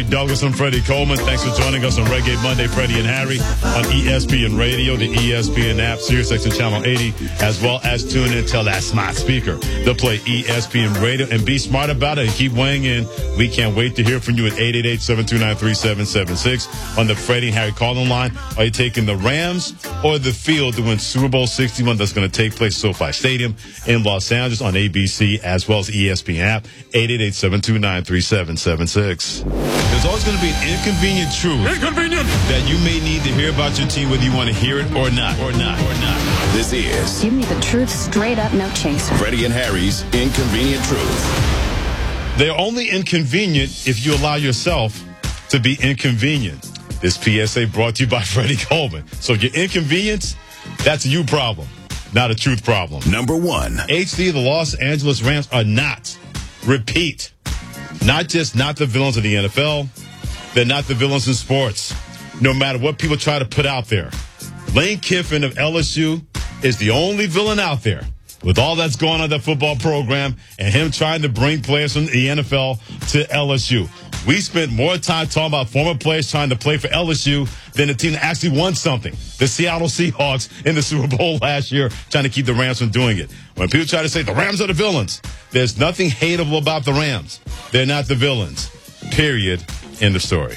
Douglas and Freddie Coleman, thanks for joining us on Reggae Monday, Freddie and Harry, on ESPN Radio, the ESPN app, SiriusXM Channel 80, as well as tune in to that smart speaker to play ESPN Radio. And be smart about it and keep weighing in. We can't wait to hear from you at 888-729-3776 on the Freddie and Harry calling line. Are you taking the Rams or the field to win Super Bowl 61 that's going to take place at SoFi Stadium in Los Angeles on ABC as well as ESPN app, 888-729-3776. There's always going to be an inconvenient truth that you may need to hear about your team, whether you want to hear it or not. This is Give me the truth straight up, no chaser. Freddie and Harry's Inconvenient Truth. They're only inconvenient if you allow yourself to be inconvenient. This PSA brought to you by Freddie Coleman. So if you're inconvenienced, that's a you problem, not a truth problem. Number one. HD, the Los Angeles Rams are not, repeat, not just not the villains of the NFL. They're not the villains in sports. No matter what people try to put out there. Lane Kiffin of LSU is the only villain out there with all that's going on in that football program and him trying to bring players from the NFL to LSU. We spent more time talking about former players trying to play for LSU than the team that actually won something. The Seattle Seahawks in the Super Bowl last year trying to keep the Rams from doing it. When people try to say the Rams are the villains, there's nothing hateable about the Rams. They're not the villains. Period. End of story.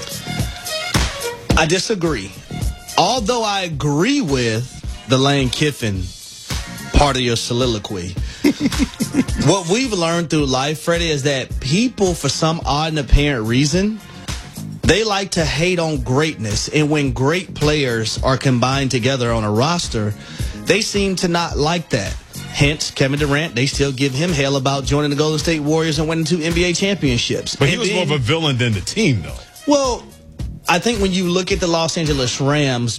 I disagree. Although I agree with the Lane Kiffin part of your soliloquy. What we've learned through life, Freddie, is that people, for some odd and apparent reason, they like to hate on greatness. And when great players are combined together on a roster, they seem to not like that. Hence, Kevin Durant, they still give him hell about joining the Golden State Warriors and winning 2 NBA championships. But he was more of a villain than the team, though. Well, I think when you look at the Los Angeles Rams,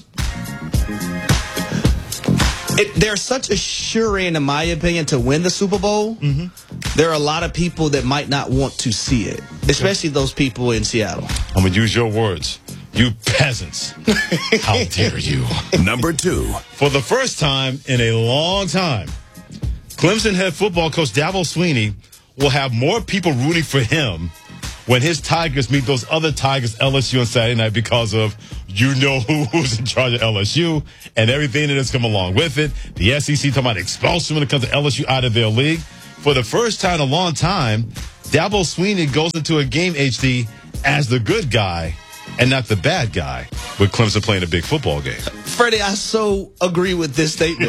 they're such a sure-in my opinion, to win the Super Bowl. Mm-hmm. There are a lot of people that might not want to see it, especially those people in Seattle. I'm going to use your words. You peasants. How dare you? Number two. For the first time in a long time, Clemson head football coach Dabo Swinney will have more people rooting for him when his Tigers meet those other Tigers, LSU, on Saturday night because of who's in charge of LSU and everything that has come along with it. The SEC talking about expulsion when it comes to LSU out of their league. For the first time in a long time, Dabo Swinney goes into a game, HD, as the good guy and not the bad guy with Clemson playing a big football game. Freddie, I so agree with this statement.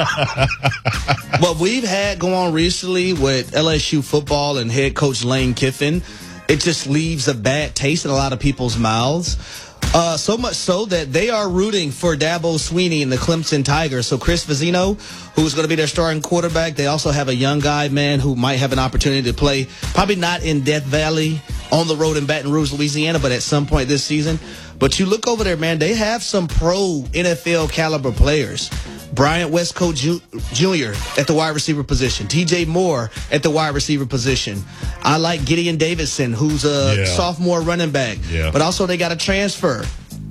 What we've had go on recently with LSU football and head coach Lane Kiffin, it just leaves a bad taste in a lot of people's mouths. So much so that they are rooting for Dabo Swinney and the Clemson Tigers. So Chris Vizino, who's going to be their starting quarterback, they also have a young guy, man, who might have an opportunity to play, probably not in Death Valley, on the road in Baton Rouge, Louisiana, but at some point this season. But you look over there, man, they have some pro NFL caliber players. Bryant Westcott Jr. at the wide receiver position. TJ Moore at the wide receiver position. I like Gideon Davidson, who's a sophomore running back. Yeah. But also they got a transfer.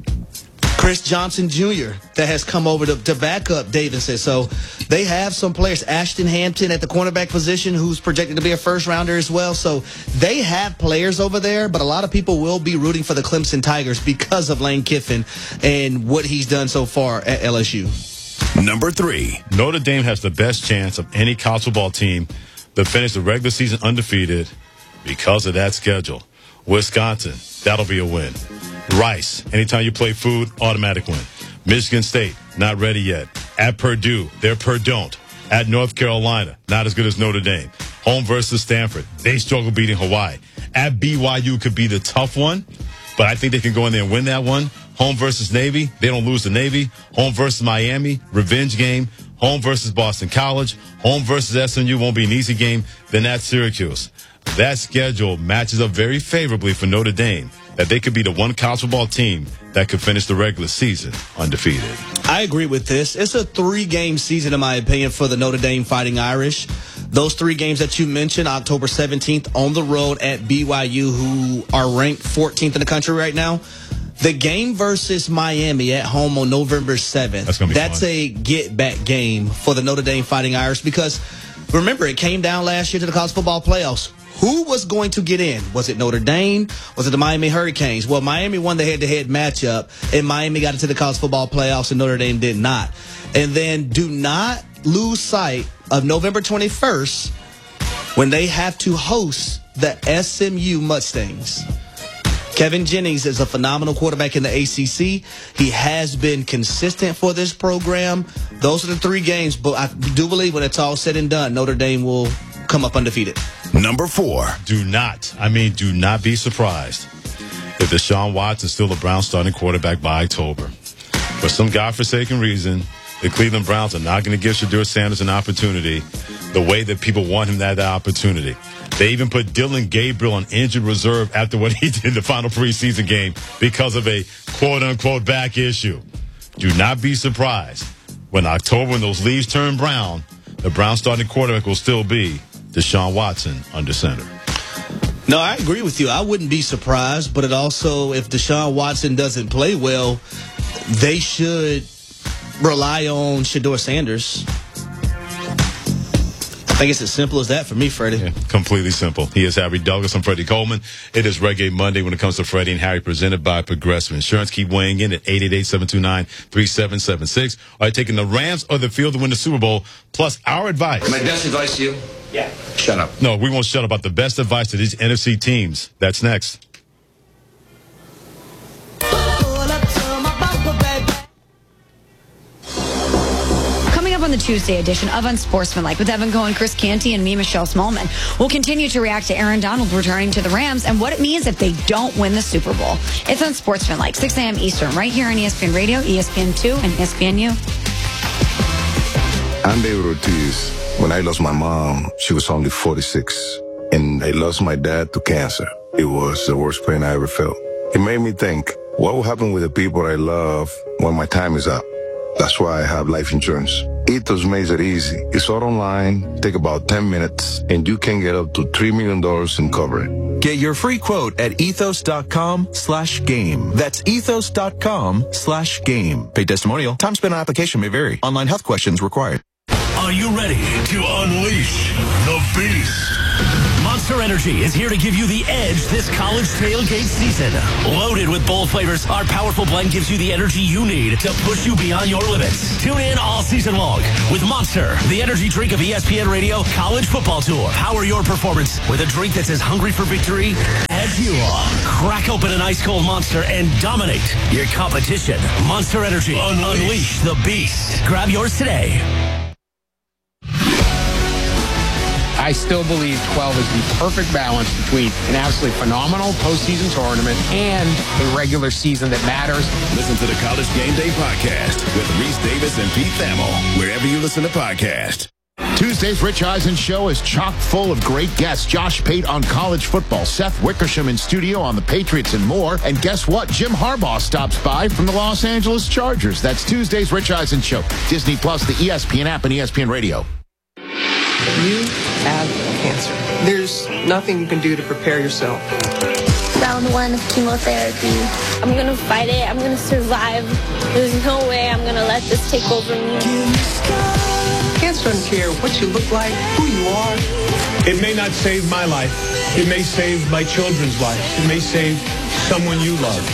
Chris Johnson Jr. that has come over to back up Davidson. So they have some players. Ashton Hampton at the cornerback position, who's projected to be a first-rounder as well. So they have players over there, but a lot of people will be rooting for the Clemson Tigers because of Lane Kiffin and what he's done so far at LSU. Number three. Notre Dame has the best chance of any college football team to finish the regular season undefeated because of that schedule. Wisconsin, that'll be a win. Rice, anytime you play food, automatic win. Michigan State, not ready yet. At Purdue, they're Purdue. At North Carolina, not as good as Notre Dame. Home versus Stanford, they struggle beating Hawaii. At BYU could be the tough one, but I think they can go in there and win that one. Home versus Navy, they don't lose to Navy. Home versus Miami, revenge game. Home versus Boston College. Home versus SMU won't be an easy game. Then at Syracuse. That schedule matches up very favorably for Notre Dame, that they could be the one college football team that could finish the regular season undefeated. I agree with this. It's a 3-game season, in my opinion, for the Notre Dame Fighting Irish. Those 3 games that you mentioned, October 17th on the road at BYU, who are ranked 14th in the country right now. The game versus Miami at home on November 7th. That's a get-back game for the Notre Dame Fighting Irish because, remember, it came down last year to the college football playoffs. who was going to get in? Was it Notre Dame? Was it the Miami Hurricanes? Well, Miami won the head-to-head matchup, and Miami got into the college football playoffs, and Notre Dame did not. And then do not lose sight of November 21st when they have to host the SMU Mustangs. Kevin Jennings is a phenomenal quarterback in the ACC. He has been consistent for this program. Those are the 3 games, but I do believe when it's all said and done, Notre Dame will come up undefeated. Number 4. Do not be surprised if Deshaun Watson is still the Browns starting quarterback by October. For some godforsaken reason, the Cleveland Browns are not going to give Shedeur Sanders an opportunity the way that people want him to have that opportunity. They even put Dylan Gabriel on injured reserve after what he did in the final preseason game because of a quote-unquote back issue. Do not be surprised when October, when those leaves turn brown, the Browns starting quarterback will still be Deshaun Watson under center. No, I agree with you. I wouldn't be surprised, but it also, if Deshaun Watson doesn't play well, they should rely on Shedeur Sanders. I think it's as simple as that for me, Freddie. Yeah, completely simple. He is Harry Douglas. I'm Freddie Coleman. It is Reggae Monday when it comes to Freddie and Harry, presented by Progressive Insurance. Keep weighing in at 888-729-3776. Are you taking the Rams or the field to win the Super Bowl? Plus our advice. My best advice to you? Yeah. Shut up. No, we won't shut up about the best advice to these NFC teams. That's next. On the Tuesday edition of Unsportsmanlike with Evan Cohen, Chris Canty, and me, Michelle Smallman, we'll continue to react to Aaron Donald returning to the Rams and what it means if they don't win the Super Bowl. It's Unsportsmanlike, 6 a.m. Eastern, right here on ESPN Radio, ESPN2, and ESPNU. I'm David Ortiz. When I lost my mom, she was only 46, and I lost my dad to cancer. It was the worst pain I ever felt. It made me think, what will happen with the people I love when my time is up? That's why I have life insurance. Ethos makes it easy. It's all online, take about 10 minutes, and you can get up to $3 million in coverage. Get your free quote at ethos.com/game. That's ethos.com/game. Paid testimonial. Time spent on application may vary. Online health questions required. Are you ready to unleash the beast? Monster Energy is here to give you the edge this college tailgate season. Loaded with bold flavors, our powerful blend gives you the energy you need to push you beyond your limits. Tune in all season long with Monster, the energy drink of ESPN Radio College Football Tour. Power your performance with a drink that's as hungry for victory as you are. Crack open an ice-cold Monster and dominate your competition. Monster Energy. Unleash the beast. Grab yours today. I still believe 12 is the perfect balance between an absolutely phenomenal postseason tournament and a regular season that matters. Listen to the College Game Day Podcast with Reese Davis and Pete Thamel, wherever you listen to podcasts. Tuesday's Rich Eisen Show is chock full of great guests. Josh Pate on college football, Seth Wickersham in studio on the Patriots and more. And guess what? Jim Harbaugh stops by from the Los Angeles Chargers. That's Tuesday's Rich Eisen Show. Disney Plus, the ESPN app, and ESPN Radio. You have cancer. There's nothing you can do to prepare yourself. Round 1 of chemotherapy. I'm going to fight it. I'm going to survive. There's no way I'm going to let this take over me. Cancer doesn't care what you look like, who you are. It may not save my life. It may save my children's lives. It may save someone you love.